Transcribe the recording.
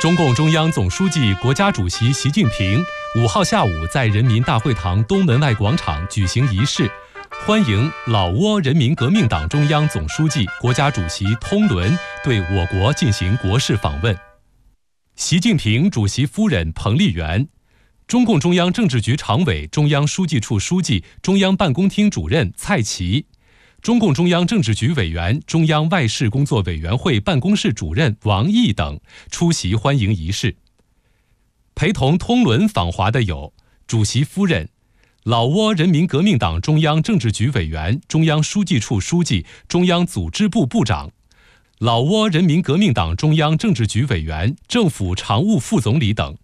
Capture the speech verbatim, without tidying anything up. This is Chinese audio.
中共中央总书记、国家主席习近平五号下午在人民大会堂东门外广场举行仪式，欢迎老挝人民革命党中央总书记、国家主席通伦对我国进行国事访问。习近平主席夫人彭丽媛、中共中央政治局常委、中央书记处书记、中央办公厅主任蔡奇、中共中央政治局委员、中央外事工作委员会办公室主任王毅等出席欢迎仪式。陪同通伦访华的有主席夫人、老挝人民革命党中央政治局委员、中央书记处书记、中央组织部部长，老挝人民革命党中央政治局委员、政府常务副总理等。